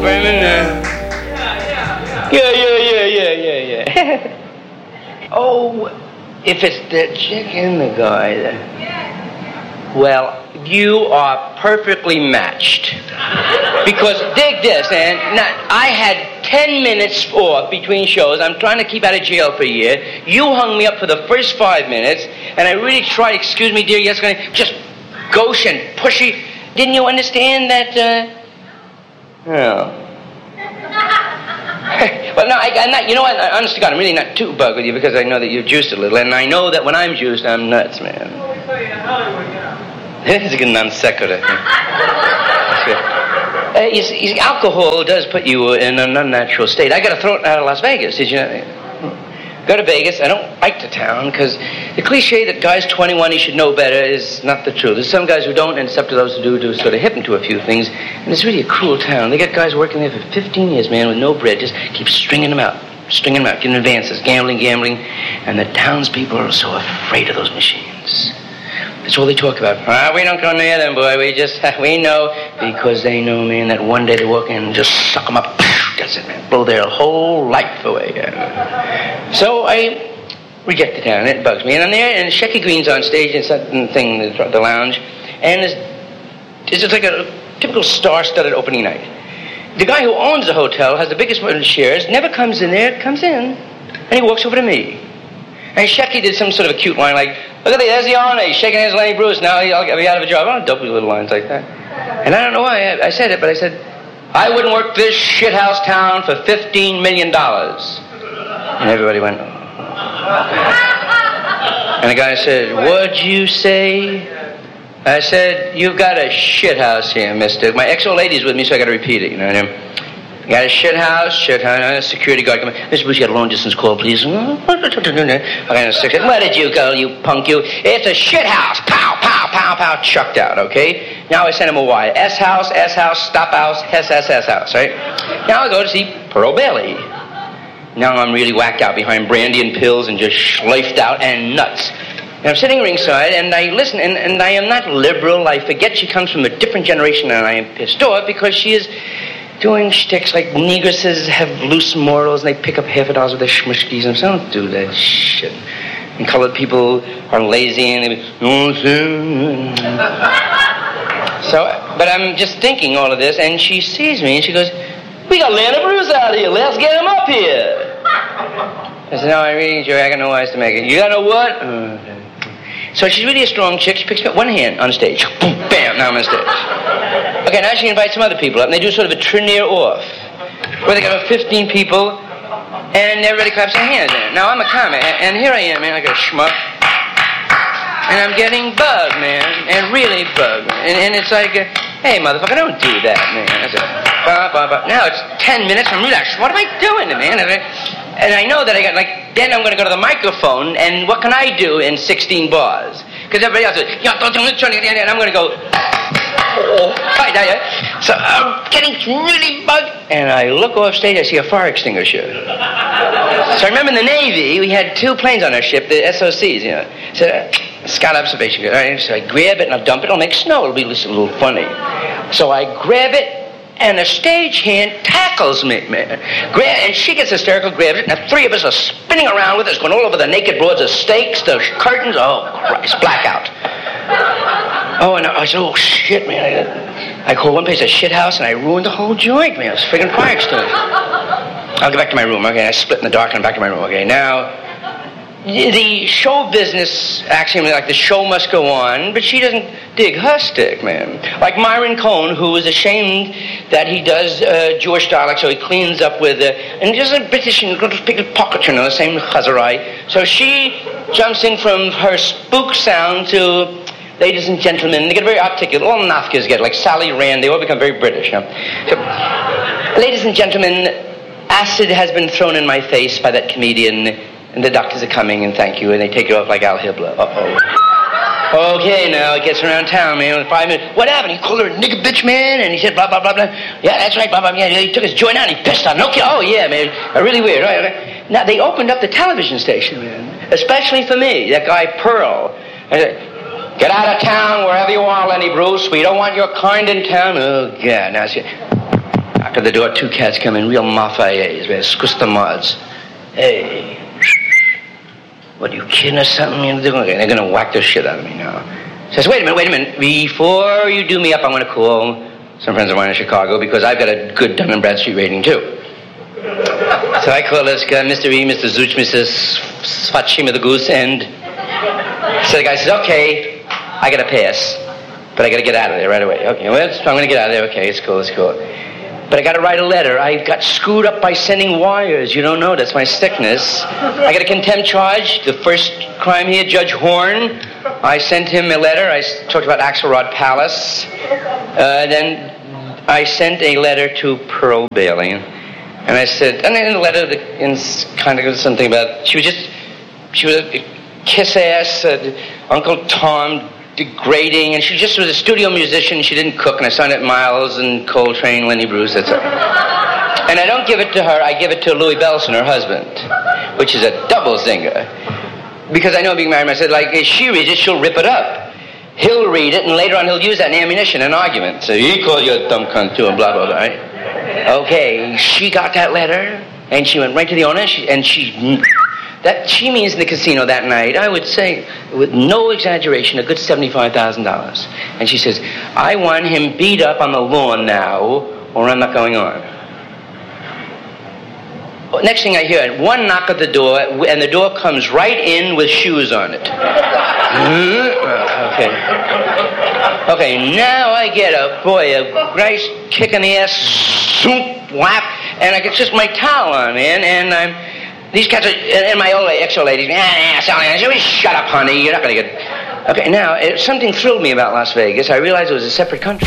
Berman? Yeah. Oh, if it's the chick and the guy, then... Well, you are perfectly matched. Because, dig this, man. I had 10 minutes off between shows. I'm trying to keep out of jail for a year. You hung me up for the first 5 minutes, and I really tried, excuse me, dear, yesterday, just gauche and pushy. Didn't you understand that, Well, no, I'm not, you know what, honest to God, I'm really not too bugged with you because I know that you're juiced a little, and I know that when I'm juiced, I'm nuts, man. This is a good non sequitur. You see, alcohol does put you in an unnatural state. I got to throw it out of Las Vegas, did you know? Go to Vegas. I don't like the town because the cliche that guy's 21, he should know better is not the truth. There's some guys who don't, and it's up to those who do sort of hip into a few things. And it's really a cruel town. They got guys working there for 15 years, man, with no bread. Just keep stringing them out, getting advances, gambling. And the townspeople are so afraid of those machines. That's all they talk about. We don't go near them, boy. We know because they know, man, that one day they walk in and just suck them up. That's it, man. Blow their whole life away. So I reject the town. It bugs me. And I'm there, and Shecky Green's on stage in something thing, the lounge, and it's just like a typical star-studded opening night. The guy who owns the hotel has the biggest shares, never comes in there, comes in, and he walks over to me. And Shecky did some sort of a cute line like, look at there's the owner, he's shaking hands with Lenny Bruce, now I'll be out of a job. I don't dopey little lines like that. And I don't know why I said it, but I said, I wouldn't work this shithouse town for $15 million. And everybody went, oh. And the guy said, what'd you say? I said, you've got a shithouse here, mister. My ex-old lady's with me, so I got to repeat it, you know what I mean? You got a shithouse, security guard come in. Mr. Bruce, you got a long distance call, please. Where did you go, you punk, you? It's a shithouse. Pow, pow, pow, pow, chucked out, okay? Now I send him a wire. S-house, stop house, S house, right? Now I go to see Pearl Bailey. Now I'm really whacked out behind brandy and pills and just schleifed out and nuts. And I'm sitting ringside, and I listen, and I am not liberal. I forget she comes from a different generation, and I am pissed off because she is doing shticks like negresses have loose morals, and they pick up half a dozen with their schmushkis, and so don't do that shit. And colored people are lazy, and they so, but I'm just thinking all of this, and she sees me, and she goes, we got Lenny Bruce out here, let's get him up here. I said, no, Irene, Joey, I got no eyes to make it. You got no what? So she's really a strong chick. She picks me up one hand on stage. Boom, bam, now I'm on stage. Okay, now she invites some other people up, and they do sort of a Trinier off, where they got about 15 people, and everybody claps their hands. Now I'm a comic, and here I am, man, like a schmuck, and I'm getting bugged, man, and really bugged. And it's like, hey, motherfucker, don't do that, man. I said, now it's 10 minutes, I'm relaxed. What am I doing, man? And I know that I got, like, then I'm going to go to the microphone, and what can I do in 16 bars? Because everybody else is, and I'm going to go, so I'm getting really bugged. And I look off stage, I see a fire extinguisher. So I remember in the Navy, we had 2 planes on our ship, the SOCs, you know. So, scout observation, right? So I grab it and I dump it, it'll make snow, it'll be a little funny. So I grab it, and a stagehand tackles me, man. And she gets hysterical, grabs it, and the 3 of us are spinning around with us, going all over the naked boards, the stakes, the curtains. Oh, Christ, blackout. Oh, and I said, oh, shit, man. I called one place a shit house, and I ruined the whole joint, man. It was friggin' fire extinguisher. I'll get back to my room, okay? I split in the dark, and I'm back to my room, okay? Now, the show business axiom, like the show must go on, but she doesn't dig her stick, man. Like Myron Cohn, who is ashamed that he does Jewish dialect, so he cleans up with, and just a British and pick pocket, you know, the same chazarai. So she jumps in from her spook sound to ladies and gentlemen. They get very articulate. All Nafkas get, like Sally Rand. They all become very British. You know? So, ladies and gentlemen, acid has been thrown in my face by that comedian. And the doctors are coming, and thank you, and they take it off like Al Hibbler. Uh-oh. Okay, now it gets around town, man, in 5 minutes. What happened? He called her a nigger bitch, man, and he said blah, blah, blah, blah. Yeah, that's right, blah, blah, yeah, he took his joint out and he pissed on it. Okay, oh, yeah, man, really weird. Right. Now, they opened up the television station, man, especially for me, that guy Pearl. I said, get out of town wherever you are, Lenny Bruce. We don't want your kind in town. Oh, God. Now, see, Knock at the door, 2 cats come in, real mafia-A's, scustamards. Hey, what, are you kidding or something? They're going to whack the shit out of me now. Says, wait a minute. Before you do me up, I want to call some friends of mine in Chicago because I've got a good Dun & Bradstreet rating, too. So I call this guy, Mr. E, Mr. Zooch, Mrs. Fatshima the Goose, and so the guy says, okay, I got to pass, but I got to get out of there right away. Okay, well, I'm going to get out of there. Okay, it's cool. But I got to write a letter. I got screwed up by sending wires. You don't know. That's my sickness. I got a contempt charge. The first crime here, Judge Horn. I sent him a letter. I talked about Axelrod Palace. Then I sent a letter to Pearl Bailey. And I said, and in the letter, kind of something about, she was a kiss-ass, Uncle Tom, degrading, and she just was a studio musician. She didn't cook, and I signed it Miles and Coltrane, Lenny Bruce, that's it. And I don't give it to her, I give it to Louis Bellson, her husband, which is a double zinger. Because I know being married, I said, like, if she reads it, she'll rip it up. He'll read it, and later on he'll use that in ammunition, an argument. So he called you a dumb cunt, too, and blah, blah, blah, right? Okay, she got that letter, and she went right to the owner, she means in the casino that night, I would say, with no exaggeration, a good $75,000. And she says, I want him beat up on the lawn now, or I'm not going on. Next thing I hear, one knock at the door, and the door comes right in with shoes on it. Okay, now I get a nice kick in the ass, swoop, whap, and I get just my towel on, man, and these cats are, and my ex-old ladies, shut up, honey, you're not going to get... Okay, now, something thrilled me about Las Vegas. I realized it was a separate country.